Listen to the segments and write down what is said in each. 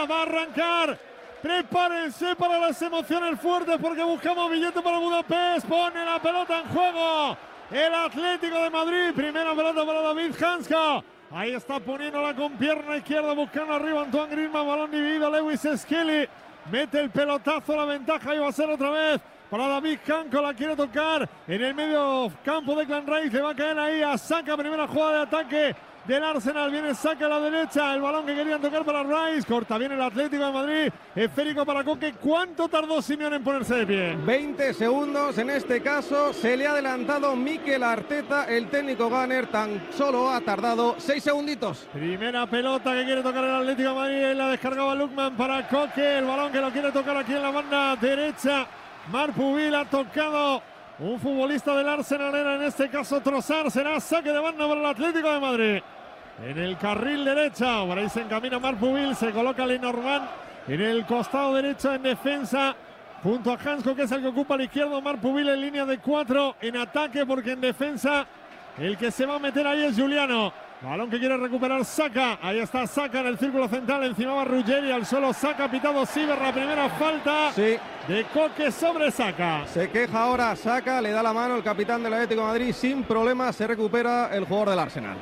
va a arrancar. Prepárense para las emociones fuertes porque buscamos billete para Budapest. Pone la pelota en juego el Atlético de Madrid. Primera pelota para David Hanska. Ahí está poniéndola con pierna izquierda, buscando arriba Antoine Griezmann. Balón dividido, Lewis Skelly. Mete el pelotazo, la ventaja. Y va a ser otra vez para David Hansko. La quiere tocar en el medio campo de Declan Rice. Le va a caer ahí a Saka. Primera jugada de ataque del Arsenal. Viene Saka a la derecha. El balón que querían tocar para Rice. Corta bien el Atlético de Madrid. Esférico para Koke. ¿Cuánto tardó Simeone en ponerse de pie? 20 segundos. En este caso se le ha adelantado Mikel Arteta. El técnico Gunner tan solo ha tardado 6 segunditos. Primera pelota que quiere tocar el Atlético de Madrid. La descargaba Lookman para Koke. El balón que lo quiere tocar aquí en la banda derecha. Marpuvil ha tocado un futbolista del Arsenal. Era en este caso Trossard. Será saque de banda para el Atlético de Madrid. En el carril derecha, por ahí se encamina Marpuvil, se coloca Lenormand en el costado derecho en defensa, junto a Hansko, que es el que ocupa el izquierdo. Marpuvil en línea de 4 en ataque, porque en defensa el que se va a meter ahí es Giuliano. Balón que quiere recuperar Saka, ahí está Saka en el círculo central, encima va Ruggeri, al suelo Saka, pitado Siver, la primera falta de Koke sobre Saka. Se queja ahora Saka, le da la mano el capitán del Atlético de Madrid, sin problema se recupera el jugador del Arsenal.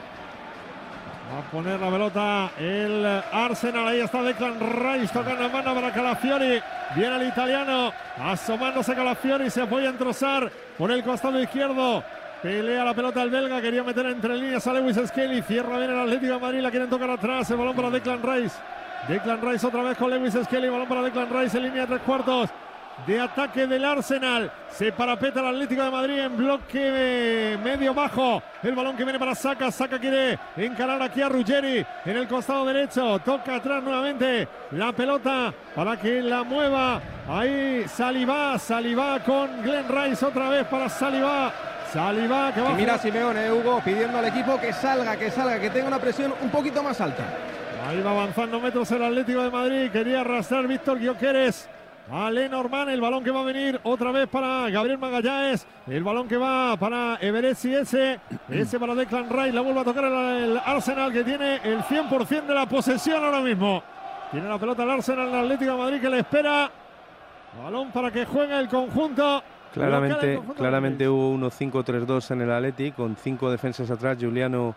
Va a poner la pelota el Arsenal. Ahí está Declan Rice tocando en mano para Calafiori. Viene el italiano asomándose Calafiori. Se apoya en Trossard por el costado izquierdo. Pelea la pelota el belga. Quería meter entre líneas a Lewis Skelly. Cierra bien el Atlético de Madrid. La quieren tocar atrás. El balón para Declan Rice. Declan Rice otra vez con Lewis Skelly. Balón para Declan Rice en línea de 3/4 de ataque del Arsenal. Se parapeta el Atlético de Madrid en bloque medio bajo. El balón que viene para Saka. Saka quiere encarar aquí a Ruggeri en el costado derecho. Toca atrás nuevamente la pelota para que la mueva. Ahí Saliba con Glenn Rice otra vez para Saliba que va. Y mira Simeone, Hugo, pidiendo al equipo que salga, que tenga una presión un poquito más alta. Ahí va avanzando metros el Atlético de Madrid. Quería arrastrar Víctor Gyökeres a Lenormand. El balón que va a venir otra vez para Gabriel Magalhães. El balón que va para Everesi, ese para Declan Rice. La vuelve a tocar el Arsenal, que tiene el 100% de la posesión ahora mismo. Tiene la pelota el Arsenal, el Atlético de Madrid, que le espera. Balón para que juegue el conjunto. Claramente hubo unos 5-3-2 en el Atleti, con 5 defensas atrás. Giuliano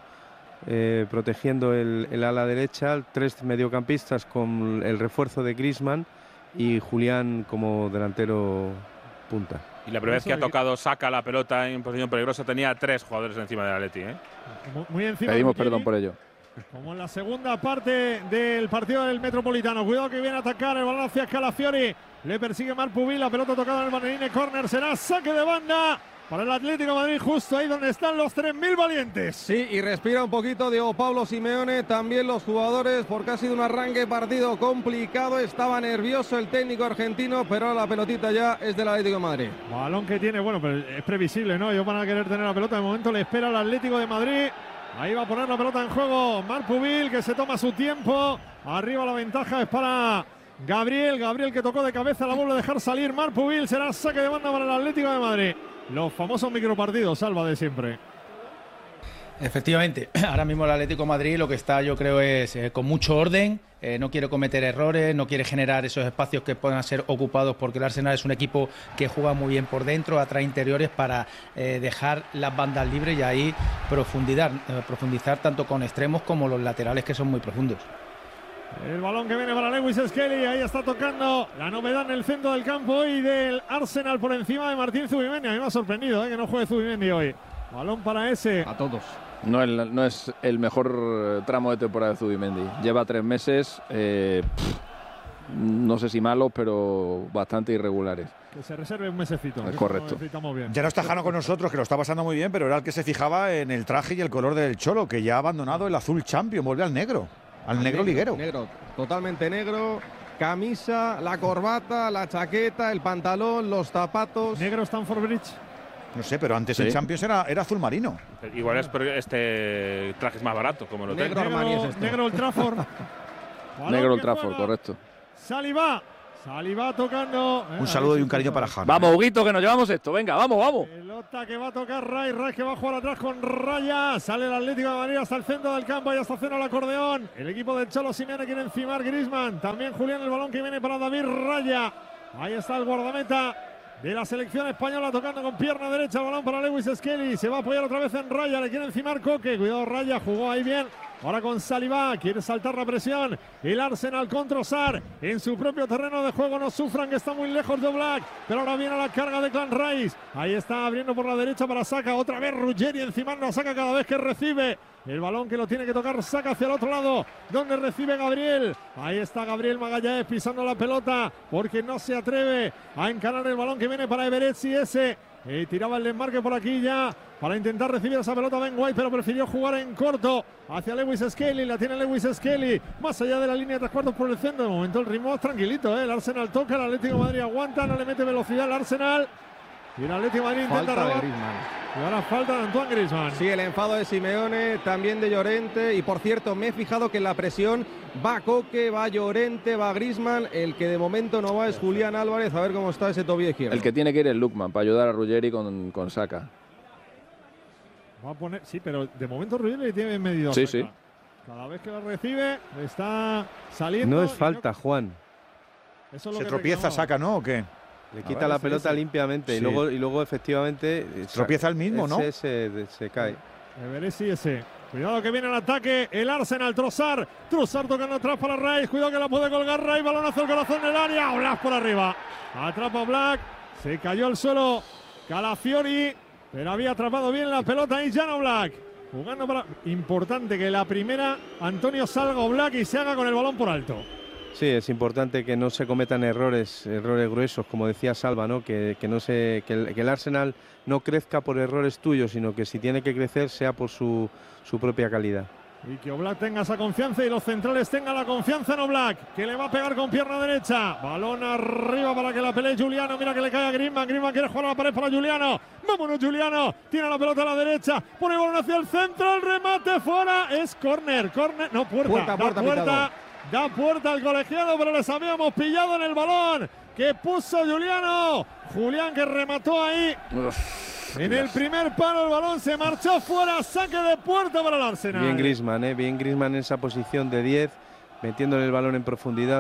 protegiendo el ala derecha, 3 mediocampistas con el refuerzo de Griezmann y Julián como delantero punta. Y la primera vez que ha tocado Saka la pelota en posición peligrosa tenía 3 jugadores encima del Atleti. Muy encima. Pedimos perdón por ello. Como en la segunda parte del partido del Metropolitano. Cuidado que viene a atacar el balón hacia Calafiori. Le persigue Marpuvil, la pelota tocada en el Banderín, córner, será saque de banda para el Atlético de Madrid, justo ahí donde están los 3000 valientes. Sí, y respira un poquito Diego Pablo Simeone, también los jugadores, porque ha sido un arranque de partido complicado. Estaba nervioso el técnico argentino, pero la pelotita ya es del Atlético de Madrid. Balón que tiene, bueno, pero es previsible, ¿no? Ellos van a querer tener la pelota, de momento le espera al Atlético de Madrid. Ahí va a poner la pelota en juego Marpuvil, que se toma su tiempo. Arriba la ventaja es para Gabriel que tocó de cabeza, la vuelve a dejar salir Marpuvil. Será saque de banda para el Atlético de Madrid. Los famosos micropartidos, Salva, de siempre. Efectivamente, ahora mismo el Atlético de Madrid lo que está, yo creo, es con mucho orden. No quiere cometer errores, no quiere generar esos espacios que puedan ser ocupados, porque el Arsenal es un equipo que juega muy bien por dentro, atrás interiores, para dejar las bandas libres y ahí profundizar tanto con extremos como los laterales, que son muy profundos. El balón que viene para Lewis Skelly, ahí está tocando la novedad en el centro del campo hoy del Arsenal por encima de Martín Zubimendi. A mí me ha sorprendido que no juegue Zubimendi hoy. Balón para ese. A todos. No es el mejor tramo de temporada de Zubimendi. Lleva 3 meses, no sé si malos, pero bastante irregulares. Que se reserve un mesecito. Es correcto. Ya no está Jano con nosotros, que lo está pasando muy bien, pero era el que se fijaba en el traje y el color del Cholo, que ya ha abandonado el azul champion, vuelve al negro. Al negro liguero. Negro, totalmente negro. Camisa, la corbata, la chaqueta, el pantalón, los zapatos. Negro Stamford Bridge. No sé, pero antes el Champions era azul marino. Igual es porque este traje es más barato, como lo negro tengo. Armani es este. Negro Old Trafford. Negro Old Trafford, correcto. Saliba tocando. Un saludo y un cariño para Jano. Vamos, Huguito, que nos llevamos esto. Venga, vamos. El Pelota que va a tocar Ray que va a jugar atrás con Raya. Sale el Atlético de Madrid hasta el centro del campo y hasta haciendo el acordeón. El equipo del Cholo Simeone quiere encimar Griezmann. También Julián, el balón que viene para David Raya. Ahí está el guardameta de la selección española tocando con pierna derecha el balón para Lewis Skelly. Se va a apoyar otra vez en Raya. Le quiere encimar Coque. Cuidado Raya, jugó ahí bien. Ahora con Saliba, quiere saltar la presión. El Arsenal con Trossard en su propio terreno de juego. No sufran que está muy lejos de Oblak. Pero ahora viene la carga de Declan Rice. Ahí está abriendo por la derecha para Saka. Otra vez Ruggeri encimando a Saka cada vez que recibe. El balón que lo tiene que tocar Saka hacia el otro lado, donde recibe Gabriel. Ahí está Gabriel Magallanes pisando la pelota porque no se atreve a encarar el balón que viene para Everett ese. Tiraba el desmarque por aquí ya para intentar recibir esa pelota Ben White, pero prefirió jugar en corto hacia Lewis Skelly. La tiene Lewis Skelly más allá de la línea de 3 cuartos por el centro. De momento el ritmo es tranquilito, El Arsenal toca, el Atlético de Madrid aguanta, no le mete velocidad al Arsenal. Y el Atlético de Madrid intenta robar. Y ahora falta de Antoine Griezmann. Sí, el enfado de Simeone, también de Llorente. Y por cierto, me he fijado que en la presión va Coque, va Llorente, va Griezmann. El que de momento no va es Julián Álvarez. A ver cómo está ese tobillo izquierdo. El que tiene que ir es Lookman para ayudar a Ruggeri con Saka. Va a poner, sí, pero de momento Ruggeri tiene medido. Sí, sí. Cada vez que la recibe, está saliendo. No es falta, Juan. Eso es lo ¿Se que tropieza Saka, no? ¿O qué? Le quita la pelota limpiamente sí. y luego efectivamente tropieza el mismo, ¿no? Se cae. Everesi ese. Cuidado que viene el ataque. El Arsenal, Trossard tocando atrás para Rice. Cuidado que la puede colgar Rice. Balonazo al corazón del área. Oblak por arriba. Atrapa Oblak. Se cayó al suelo Calafiori. Pero había atrapado bien la pelota ahí Jan Oblak. Jugando para. Importante que la primera Antonio salga Oblak y se haga con el balón por alto. Sí, es importante que no se cometan errores gruesos, como decía Salva, ¿no? Que el Arsenal no crezca por errores tuyos, sino que si tiene que crecer sea por su propia calidad. Y que Oblak tenga esa confianza y los centrales tengan la confianza en Oblak, que le va a pegar con pierna derecha. Balón arriba para que la pelee Juliano. Mira que le cae a Griezmann. Griezmann quiere jugar a la pared para Juliano. Vámonos Juliano. Tiene la pelota a la derecha. Pone el balón hacia el centro. El remate fuera. Es córner. No, puerta. Da puerta al colegiado, pero les habíamos pillado en el balón que puso Juliano. Julián que remató ahí. En el primer palo el balón se marchó fuera. Saque de puerta para el Arsenal. Bien Griezmann en esa posición de 10, metiéndole el balón en profundidad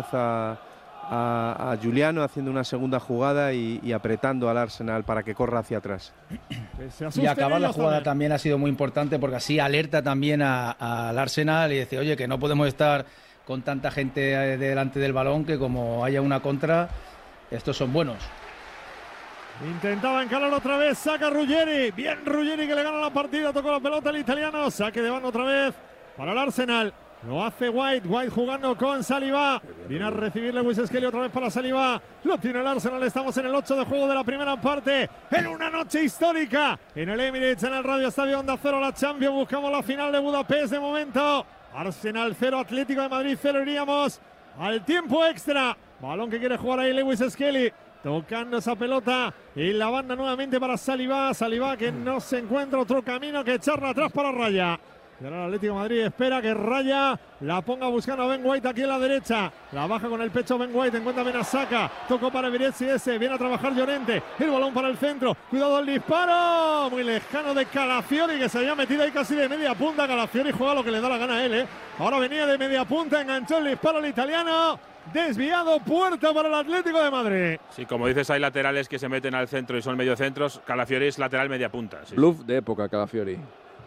a Juliano, haciendo una segunda jugada y apretando al Arsenal para que corra hacia atrás. Y acabar la jugada también ha sido muy importante porque así alerta también al Arsenal y dice, oye, que no podemos estar con tanta gente delante del balón, que como haya una contra, estos son buenos. Intentaba encarar otra vez, saca Ruggeri. Bien Ruggeri que le gana la partida, tocó la pelota el italiano. Saque de banda otra vez para el Arsenal. Lo hace White jugando con Saliba. Viene a recibir Lewis Skelly otra vez para Saliba. Lo tiene el Arsenal, estamos en el 8 de juego de la primera parte. En una noche histórica. En el Emirates, en el Radio Estadio Onda Cero, la Champions. Buscamos la final de Budapest de momento. Arsenal 0, Atlético de Madrid 0. Iríamos al tiempo extra. Balón que quiere jugar ahí Lewis Skelly. Tocando esa pelota en la banda nuevamente para Saliba. Saliba que no se encuentra otro camino que echarla atrás para Raya. Y ahora el Atlético de Madrid espera que Raya la ponga buscando a Ben White aquí en la derecha. La baja con el pecho Ben White, encuentra bien a Saka. Tocó para Everett ese, viene a trabajar Llorente. El balón para el centro, cuidado el disparo. Muy lejano de Calafiori que se había metido ahí casi de media punta. Calafiori juega lo que le da la gana a él. Ahora venía de media punta, enganchó el disparo al italiano. Desviado, puerta para el Atlético de Madrid. Sí, como dices, hay laterales que se meten al centro y son mediocentros. Calafiori es lateral media punta. Sí. Bluff de época, Calafiori.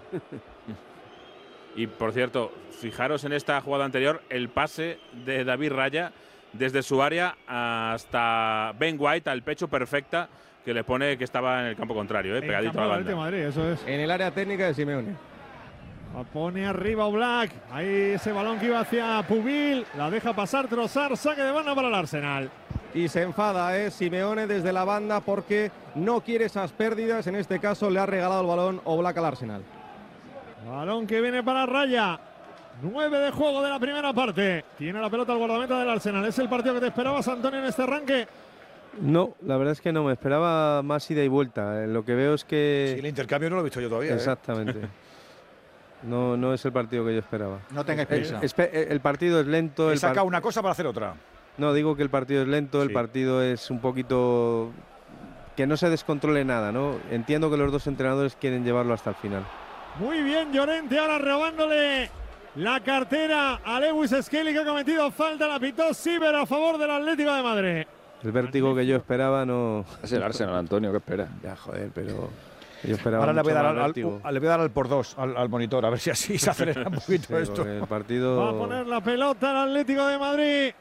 Y por cierto, fijaros en esta jugada anterior, el pase de David Raya desde su área hasta Ben White al pecho perfecta que le pone que estaba en el campo contrario, pegadito a la banda. Madrid, eso es. En el área técnica de Simeone. La pone arriba Oblak. Ahí ese balón que iba hacia Pubil. La deja pasar Trossard. Saque de banda para el Arsenal. Y se enfada Simeone desde la banda porque no quiere esas pérdidas. En este caso le ha regalado el balón Oblak al Arsenal. Balón que viene para Raya. 9 de juego de la primera parte. Tiene la pelota el guardameta del Arsenal. ¿Es el partido que te esperabas, Antonio, en este arranque? No, la verdad es que no. Me esperaba más ida y vuelta. Lo que veo es que... Sí, el intercambio no lo he visto yo todavía. Exactamente. No es el partido que yo esperaba. No tengáis prisa. El partido es lento. Saca una cosa para hacer otra. No, digo que el partido es lento, sí. El partido es un poquito que no se descontrole nada, ¿no? Entiendo que los dos entrenadores quieren llevarlo hasta el final. Muy bien, Llorente ahora robándole la cartera a Lewis Skelly, que ha cometido falta. La pitó Siever a favor del Atlético de Madrid. El vértigo que yo esperaba no... Es el Arsenal, Antonio, ¿qué espera? Ya, joder, pero... Yo esperaba. Ahora le voy a dar al al por dos al monitor, a ver si así se acelera un poquito esto. El partido... Va a poner la pelota al Atlético de Madrid.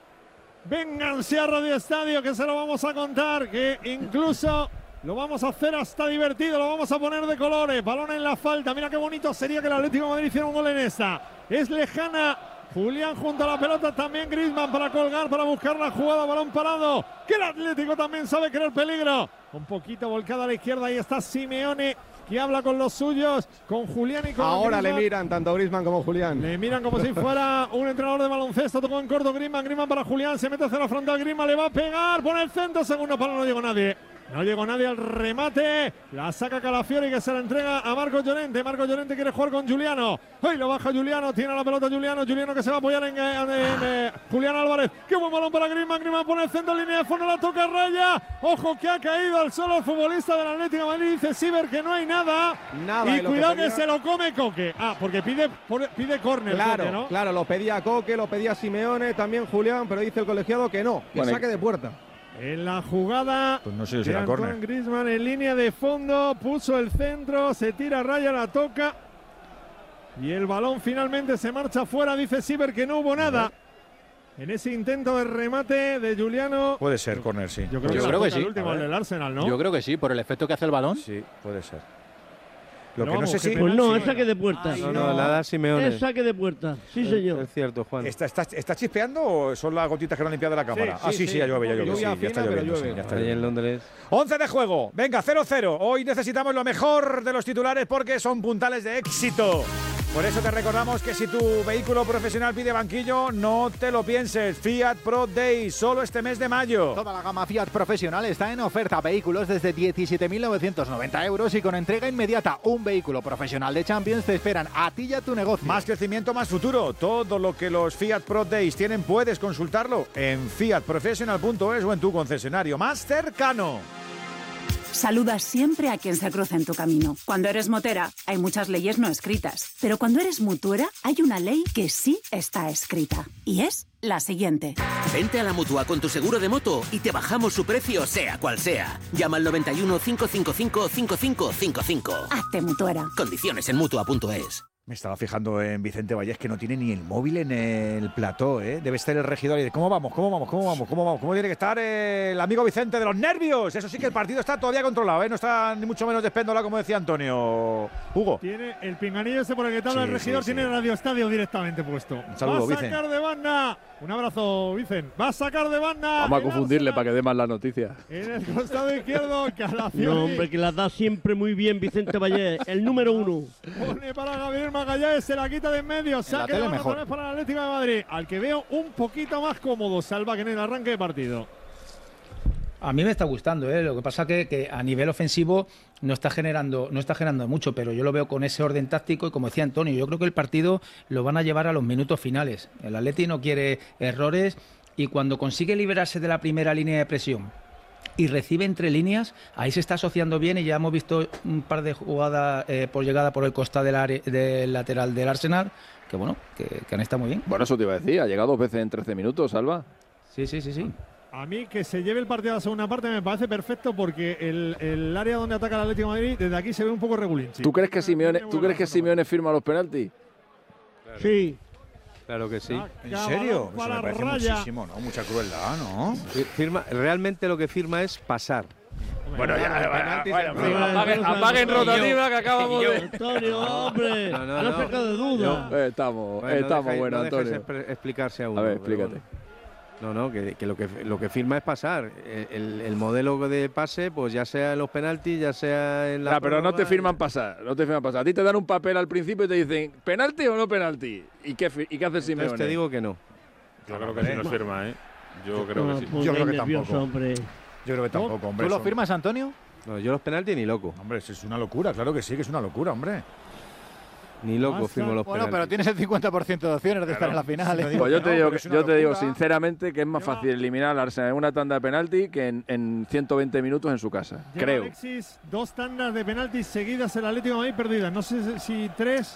Vénganse a Radio Estadio, que se lo vamos a contar, que incluso lo vamos a hacer hasta divertido, lo vamos a poner de colores. Balón en la falta, mira qué bonito sería que el Atlético de Madrid hiciera un gol en esta. Es lejana. Julián junto a la pelota, también Griezmann para colgar, para buscar la jugada, balón parado, que el Atlético también sabe crear peligro. Un poquito volcada a la izquierda, ahí está Simeone, que habla con los suyos, con Julián y con Ahora Griezmann. le miran tanto Griezmann como Julián. Le miran como si fuera un entrenador de baloncesto. Tocó en corto Griezmann para Julián, se mete hacia la frontal, Griezmann le va a pegar, pone el centro, segundo palo, no llegó nadie. No llegó nadie al remate. La saca Calafiori, que se la entrega a Marcos Llorente. Marcos Llorente quiere jugar con Giuliano. Hoy lo baja Giuliano. Tiene la pelota Giuliano. Giuliano que se va a apoyar en Julián Álvarez. Qué buen balón para Griezmann. Griezmann pone el centro, línea de fondo, la toca Raya. Ojo que ha caído al suelo el futbolista del Atlético de Madrid. Dice Siever que no hay nada. Nada. Y cuidado que se lo come Coque. Porque pide córner. Claro, Coque, ¿no? claro, lo pedía Coque, lo pedía Simeone, también Julián, pero dice el colegiado que no, que saque de puerta. En la jugada, pues no sé si era córner. Griezmann en línea de fondo, puso el centro, se tira Raya, la toca y el balón finalmente se marcha fuera. Dice Siever que no hubo nada en ese intento de remate de Giuliano. Puede ser córner, sí. Yo creo que sí. El último, el del Arsenal, ¿no? Yo creo que sí, por el efecto que hace el balón. Sí, puede ser. Lo Pero que no sé si... Pues no, es saque de puerta. No, la da Simeone. Es saque de puerta, sí señor. Es cierto, Juan. ¿Está chispeando o son las gotitas que no han limpiado la cámara? Sí, Sí, ya llueve, ya llueve. Lluvia Sí, ya está fina, pero lloviendo. llueve. Sí, ya está Ahí lloviendo. en Londres. 11 de juego. Venga, 0-0. Hoy necesitamos lo mejor de los titulares porque son puntales de éxito. Por eso te recordamos que si tu vehículo profesional pide banquillo, no te lo pienses. Fiat Pro Day, solo este mes de mayo. Toda la gama Fiat Profesional está en oferta. Vehículos desde 17.990 euros y con entrega inmediata. Un vehículo profesional de Champions te esperan a ti y a tu negocio. Más crecimiento, más futuro. Todo lo que los Fiat Pro Days tienen puedes consultarlo en fiatprofessional.es o en tu concesionario más cercano. Saluda siempre a quien se cruza en tu camino. Cuando eres motera, hay muchas leyes no escritas. Pero cuando eres mutuera, hay una ley que sí está escrita. Y es la siguiente. Vente a la Mutua con tu seguro de moto y te bajamos su precio sea cual sea. Llama al 91 555 5555. Hazte mutuera. Condiciones en Mutua.es. Me estaba fijando en Vicente Vallés, que no tiene ni el móvil en el plató, ¿eh? Debe estar el regidor y de ¿cómo vamos? ¿Cómo tiene que estar el amigo Vicente de los nervios? Eso sí que el partido está todavía controlado, ¿eh? No está ni mucho menos despéndola, como decía Antonio. Hugo. Tiene el pinganillo ese por el que te habla el regidor, tiene Radio Estadio directamente puesto. Un saludo, Va a sacar de banda. Un abrazo, Vicen. Va a sacar de banda. Vamos a confundirle para que dé más la noticia. En el costado izquierdo, Calafiori. No, hombre, que la da siempre muy bien Vicente Vallés, el número 1. Pone para Gabriel Magallanes, se la quita de en medio. Saque de banda otra vez para el Atlético de Madrid. Al que veo un poquito más cómodo, Salva, que en el arranque de partido. A mí me está gustando, lo que pasa que a nivel ofensivo no está generando mucho, pero yo lo veo con ese orden táctico y como decía Antonio, yo creo que el partido lo van a llevar a los minutos finales. El Atleti no quiere errores y cuando consigue liberarse de la primera línea de presión y recibe entre líneas, ahí se está asociando bien y ya hemos visto un par de jugadas por llegada por el costado del lateral del Arsenal, que bueno, que han estado muy bien. Bueno, eso te iba a decir, ha llegado 2 veces en 13 minutos, Alba. Sí. A mí que se lleve el partido a la segunda parte me parece perfecto porque el área donde ataca el Atlético de Madrid desde aquí se ve un poco regulinchi. ¿Tú crees que Simeone firma los penaltis? Claro. Sí. Claro que sí. ¿En serio? Eso me parece Raya. muchísimo, ¿no? Mucha crueldad, ¿no? Realmente lo que firma es pasar. Bueno, apaguen rotativa que acabamos de... Antonio, hombre, no saca de duda. Estamos bueno, Antonio. Explicarse a uno. A ver, explícate. Que lo que firma es pasar. El modelo de pase, pues ya sea en los penaltis, ya sea en la... pero no te firman pasar, A ti te dan un papel al principio y te dicen, ¿penalti o no penalti? ¿Y qué hace Simeone? Entonces te digo que no. Yo creo que sí nos firma, ¿eh? Yo creo que sí. Yo creo que tampoco. Hombre. Yo creo que tampoco, hombre. ¿Tú lo firmas, Antonio? No, yo los penaltis ni loco. Hombre, eso es una locura, claro que sí, que es una locura, hombre. Ni loco firmo los Bueno, penaltis. pero tienes el 50% de opciones de estar en la final. ¿eh? Pues yo te digo sinceramente que es más fácil eliminar al Arsenal en una tanda de penalti que en 120 minutos en su casa. Lleva Creo. Alexis 2 tandas de penaltis seguidas el Atlético de Madrid perdidas. No sé si 3.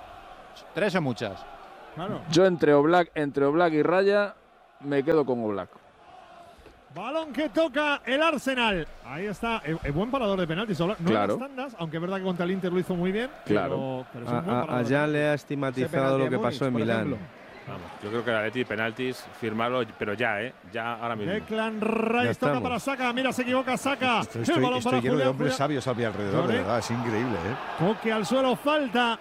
3 o muchas. Claro. Yo entre Oblak y Raya me quedo con Oblak. Balón que toca el Arsenal. Ahí está. El buen parador de penaltis. No Claro. en las tandas, aunque es verdad que contra el Inter lo hizo muy bien. Claro. Pero es un buen parador. Allá le ha estigmatizado lo que pasó en Milán. Vamos, yo creo que el Atleti penaltis, firmarlo, pero ya, ya ahora mismo. Declan Rice toca para Saka. Mira, se equivoca Saka. Estoy lleno de hombres sabios a mi alrededor, de verdad. Es increíble, ¿eh? Coque al suelo. Falta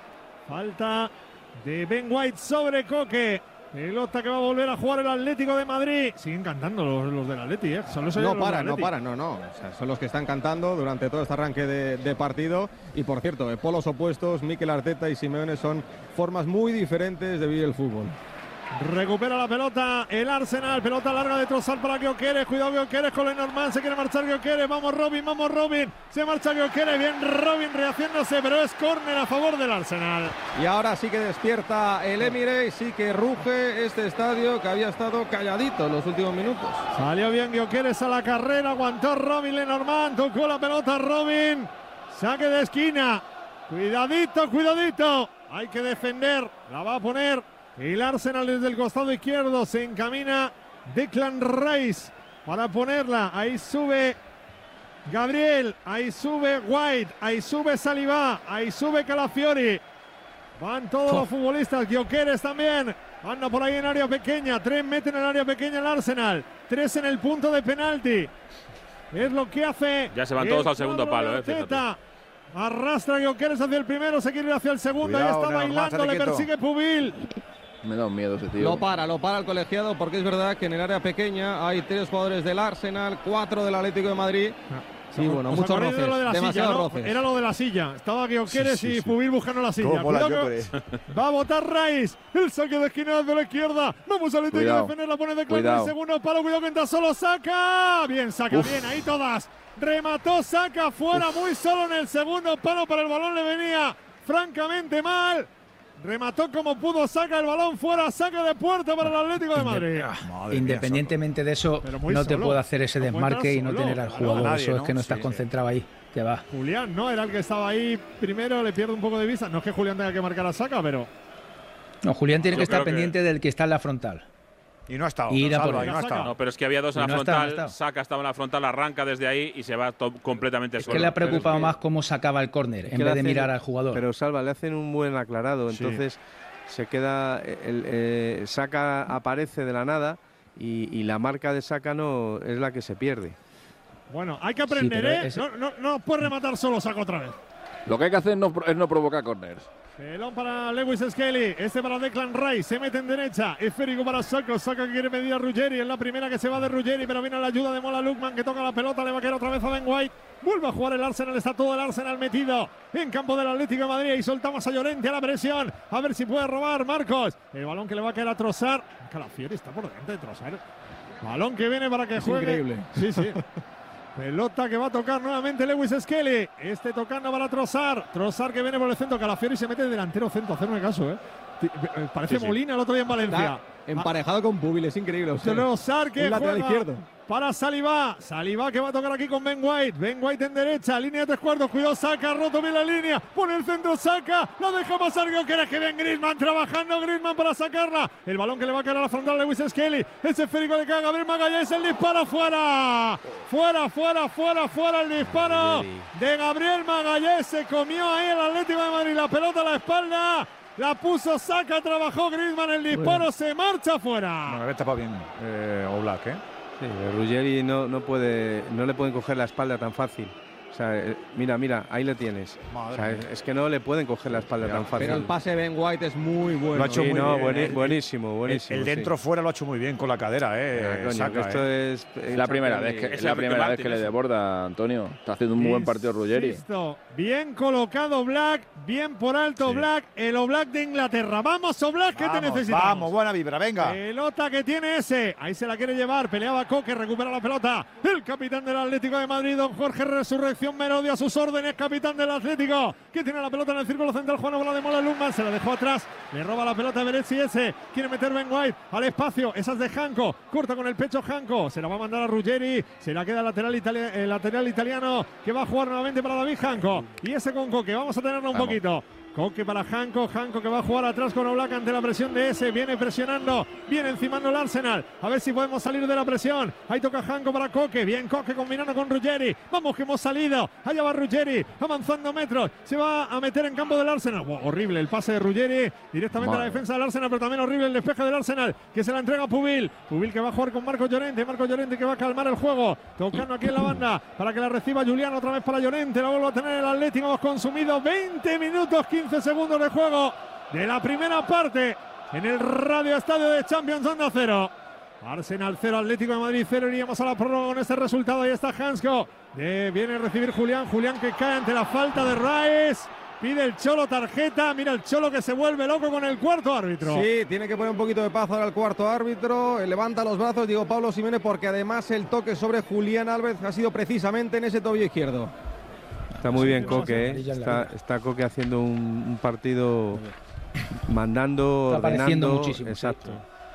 de Ben White sobre Coque. Pelota que va a volver a jugar el Atlético de Madrid. Siguen cantando los del Atleti, ¿eh? No paran. O sea, son los que están cantando durante todo este arranque de partido. Y por cierto, de polos opuestos, Mikel Arteta y Simeone son formas muy diferentes de vivir el fútbol. Recupera la pelota el Arsenal. Pelota larga de Trossard para Gyökeres. Cuidado Gyökeres con Lenormand. Se quiere marchar Gyökeres. Vamos Robin. Se marcha Gyökeres. Bien Robin rehaciéndose, pero es córner a favor del Arsenal. Y ahora sí que despierta el Emirates. Sí que ruge este estadio que había estado calladito en los últimos minutos. Salió bien Gyökeres a la carrera. Aguantó Robin Lenormand. Tocó la pelota Robin. Saque de esquina. Cuidadito. Hay que defender. La va a poner el Arsenal desde el costado izquierdo. Se encamina Declan Rice para ponerla. Ahí sube Gabriel. Ahí sube White. Ahí sube Saliba. Ahí sube Calafiori. Van todos los futbolistas. Gyökeres también. Anda por ahí en área pequeña. 3 meten en área pequeña el Arsenal. 3 en el punto de penalti. Es lo que hace. Ya se van todos al segundo palo, fíjate. Arrastra Gyökeres hacia el primero. Se quiere ir hacia el segundo. Cuidado, Ahí está bailando. Le persigue Pubil. Me da un miedo ese tío. Lo para el colegiado, porque es verdad que en el área pequeña hay 3 jugadores del Arsenal, 4 del Atlético de Madrid. Sí, bueno, muchos roces, demasiados roces. Era lo de la silla. Estaba Gyökeres y Pubil buscando la silla. Va a botar Rice. El saque de esquina de la izquierda. Vamos al Atlético a defender. La pone de claro en el segundo palo. Cuidado que entra solo Saka. Bien, Saka, bien. Ahí todas. Remató Saka fuera muy solo en el segundo palo, pero el balón le venía francamente mal. Remató como pudo, saca el balón fuera, saca de puerta para el Atlético de Madrid. Independientemente de eso, no te puede hacer ese desmarque y no tener al jugador. Eso es que no estás concentrado ahí. Que va. Julián, ¿no? Era el que estaba ahí primero, le pierde un poco de vista. No es que Julián tenga que marcar a Saka, pero. No, Julián tiene que estar pendiente del que está en la frontal. Y no ha estado. No, pero es que había 2 en la frontal. Saka estaba en la frontal, arranca desde ahí y se va completamente solo. Es que le ha preocupado más cómo sacaba el córner en vez de mirar al jugador. Pero Salva, le hacen un buen aclarado. Entonces se queda. Saka aparece de la nada y la marca de Saka no es la que se pierde. Bueno, hay que aprender, ¿eh? No puede rematar solo Saka otra vez. Lo que hay que hacer es no provocar corners. Pelón para Lewis Skelly, para Declan Rice, se mete en derecha, esférico para Saka, Saka que quiere pedir a Ruggeri, es la primera que se va de Ruggeri, pero viene la ayuda de Mola Lukman que toca la pelota, le va a caer otra vez a Ben White, vuelve a jugar el Arsenal, está todo el Arsenal metido en campo del Atlético de Madrid y soltamos a Llorente a la presión, a ver si puede robar Marcos, el balón que le va a caer a Trossard, Calafiori está por delante de Trossard, balón que viene para que juegue. Increíble. Sí. Pelota que va a tocar nuevamente Lewis Skelly. Tocando para Trossard. Trossard que viene por el centro. Calafiori se mete delantero centro. Hacerme caso, Parece Molina el otro día en Valencia. Emparejado con Pubil, es increíble. Trossard que lateral izquierdo. Para Saliba. Saliba que va a tocar aquí con Ben White. Ben White en derecha. Línea de 3 cuartos. Cuidado, Saka. Roto bien la línea. Pone el centro Saka. La deja pasar Gyökeres. Que bien Griezmann. Trabajando Griezmann para sacarla. El balón que le va a caer a la frontal de Lewis Skelly. Ese esférico le cae a Gabriel Magalhães. El disparo fuera. Fuera el disparo de Gabriel Magalhães. Se comió ahí el Atlético de Madrid. La pelota a la espalda. La puso Saka. Trabajó Griezmann. El disparo se marcha fuera. No, está bien Oblak, Sí, Ruggeri no le pueden coger la espalda tan fácil. O sea, mira, ahí le tienes. O sea, es que no le pueden coger la espalda tan fácil. Pero el pase de Ben White es muy bueno. Lo ha hecho muy bien. Buenísimo. El dentro fuera lo ha hecho muy bien con la cadera, Saka, esto es la primera vez que le desborda, Antonio. Está haciendo un muy buen partido Ruggeri. Bien colocado Oblak, bien por alto Oblak, el Oblak de Inglaterra. Vamos Oblak, que te necesitamos. Vamos, buena vibra, venga. Pelota que tiene ahí se la quiere llevar, peleaba Coque, recupera la pelota. El capitán del Atlético de Madrid, don Jorge Resurrección. Atención, Merodio a sus órdenes, capitán del Atlético, que tiene la pelota en el círculo central. Juan Bola de Mola, Lundman se la dejó atrás, le roba la pelota a Beretzi ese, quiere meter Ben White al espacio, esa es de Janko, corta con el pecho Janko, se la va a mandar a Ruggeri, se la queda el lateral italiano, que va a jugar nuevamente para David Janko, y ese con Koke, vamos a tenerlo un poquito. Koke para Janko que va a jugar atrás con Oblak ante la presión de ese, viene presionando, viene encimando el Arsenal, a ver si podemos salir de la presión, ahí toca Janko para Koke, bien Koke combinando con Ruggeri, vamos que hemos salido, allá va Ruggeri, avanzando metros, se va a meter en campo del Arsenal, horrible el pase de Ruggeri, directamente a la defensa del Arsenal, pero también horrible el despeje del Arsenal, que se la entrega a Pubil que va a jugar con Marco Llorente que va a calmar el juego, tocando aquí en la banda, para que la reciba Julián, otra vez para Llorente, la vuelve a tener el Atlético, hemos consumido 20 minutos, 15 segundos de juego de la primera parte en el Radio Estadio de Champions Onda 0. Arsenal 0, Atlético de Madrid 0. Iríamos a la prórroga con este resultado. Ahí está Hansko. Viene a recibir Julián que cae ante la falta de Rice. Pide el Cholo tarjeta. Mira el Cholo que se vuelve loco con el cuarto árbitro. Sí, tiene que poner un poquito de paz ahora el cuarto árbitro. Levanta los brazos, digo Pablo Simeone, porque además el toque sobre Julián Álvarez ha sido precisamente en ese tobillo izquierdo. Está muy bien Koke, está Koke haciendo un partido mandando, está ordenando. Muchísimo. Exacto.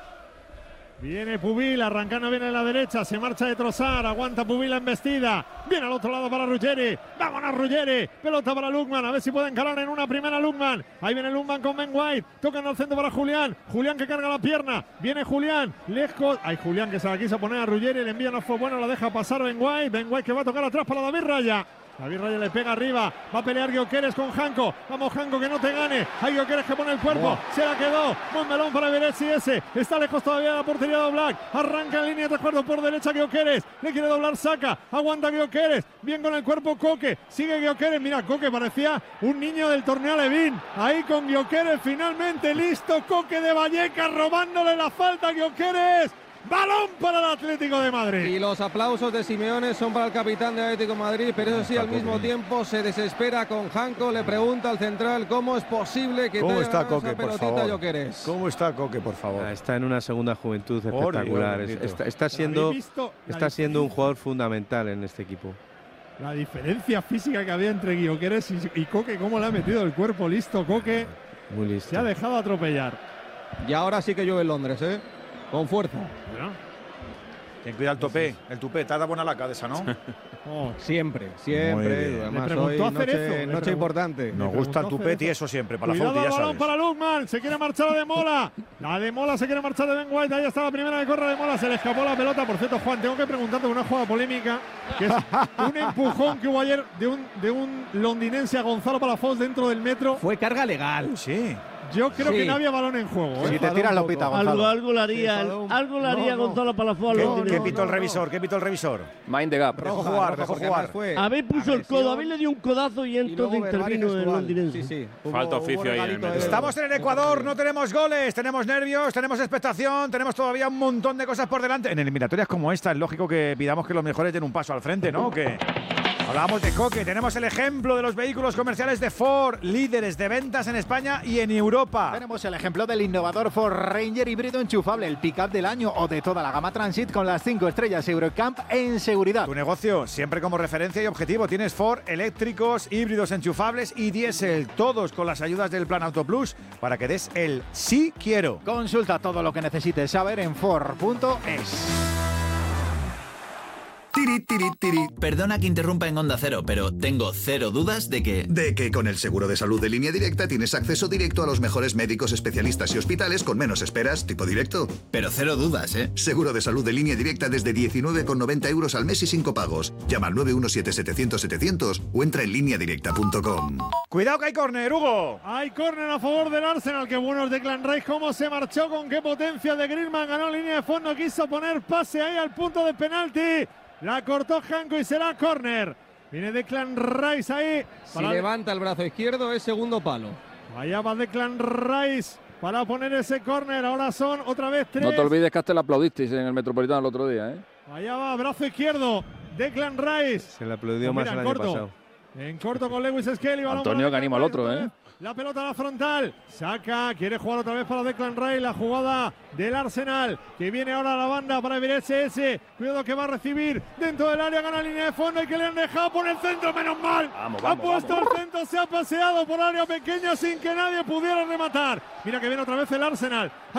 Viene Pubil, arrancando bien en la derecha, se marcha de Trossard, aguanta Pubil la embestida, viene al otro lado para Ruggeri, vámonos Ruggeri, pelota para Lundman, a ver si puede encarar en una primera Lundman, ahí viene Lundman con Ben White, tocan al centro para Julián que carga la pierna, viene Julián, lejos, hay Julián que se la quiso poner a Ruggeri, el envío no fue bueno, la deja pasar Ben White que va a tocar atrás para David Raya. David Raya le pega arriba, va a pelear Gyökeres con Janko, vamos Janko que no te gane, hay Gyökeres que pone el cuerpo, se la quedó, buen melón para Beretzi ese, está lejos todavía de la portería de Oblak, arranca en línea de tres cuartos por derecha Gyökeres, le quiere doblar Saka, aguanta Gyökeres, bien con el cuerpo Koke, sigue Gyökeres, mira Koke parecía un niño del torneo Levin, ahí con Gyökeres finalmente listo, Koke de Vallecas robándole la falta a Gyökeres. Balón para el Atlético de Madrid. Y los aplausos de Simeone son para el capitán del Atlético de Madrid, pero eso sí, al mismo tiempo se desespera con Janko, le pregunta al central cómo es posible que ¿Cómo está esa Koke, por pelotita favor? Gyökeres. ¿Cómo está Koke, por favor? Está en una segunda juventud espectacular. Está siendo un jugador fundamental en este equipo. La diferencia física que había entre Gyökeres y Koke, cómo le ha metido el cuerpo, listo Koke. Muy listo. Se ha dejado atropellar. Y ahora sí que llueve en Londres, con fuerza. Ten cuidado el tupé, te ha dado buena laca de esa, ¿no? Siempre. Además, hoy noche importante. Nos gusta el tupé y eso siempre, para la foto, ya sabes. Para Lundman, se quiere marchar la de Mola. La de Mola se quiere marchar de Ben White, ahí está la primera de corre de Mola, se le escapó la pelota. Por cierto, Juan, tengo que preguntarte una jugada polémica, que es un empujón que hubo ayer de un londinense a Gonzalo Palafox dentro del metro. Fue carga legal. Sí. Yo creo que no había balón en juego. Si te tiras lo pita, Gonzalo. Algo le haría Gonzalo Palafox. ¿Qué pitó el revisor? Mind the gap. Dejó jugar. Habéis puso el codo, habéis le dio un codazo y entonces intervino el londinense. Sí. Falta oficio ahí en el medio. Estamos en el Ecuador, no tenemos goles, tenemos nervios, tenemos expectación, tenemos todavía un montón de cosas por delante. En eliminatorias como esta es lógico que pidamos que los mejores den un paso al frente, ¿no? Que hablamos de Koke, tenemos el ejemplo de los vehículos comerciales de Ford, líderes de ventas en España y en Europa. Tenemos el ejemplo del innovador Ford Ranger híbrido enchufable, el pick-up del año o de toda la gama Transit con las 5 estrellas Eurocamp en seguridad. Tu negocio siempre como referencia y objetivo. Tienes Ford eléctricos, híbridos enchufables y diésel, todos con las ayudas del Plan Auto Plus para que des el sí quiero. Consulta todo lo que necesites saber en Ford.es. Perdona que interrumpa en Onda Cero, pero tengo cero dudas de que con el seguro de salud de Línea Directa tienes acceso directo a los mejores médicos, especialistas y hospitales con menos esperas, tipo directo. Pero cero dudas, ¿eh? Seguro de salud de Línea Directa desde 19,90 € al mes y sin copagos. Llama al 917-700-700 o entra en lineadirecta.com. Cuidado que hay córner, Hugo. Hay córner a favor del Arsenal. Qué bueno es Declan Rice, cómo se marchó, con qué potencia de Griezmann. Ganó línea de fondo, quiso poner pase ahí al punto de penalti. La cortó Janko y será córner. Viene Declan Rice ahí. Si levanta el brazo izquierdo es segundo palo. Allá va Declan Rice para poner ese córner. Ahora son otra vez 3. No te olvides que hasta le aplaudisteis en el Metropolitano el otro día, ¿eh? Allá va, brazo izquierdo. Declan Rice. Se le aplaudió más el año pasado. En corto con Lewis Skelly. Antonio que anima al otro, ¿eh? La pelota a la frontal. Saca, quiere jugar otra vez para Declan Rice. La jugada del Arsenal. Que viene ahora a la banda para SS. Cuidado que va a recibir dentro del área. Gana línea de fondo y que le han dejado por el centro. Menos mal. Ha puesto el centro. Se ha paseado por área pequeña sin que nadie pudiera rematar. Mira que viene otra vez el Arsenal.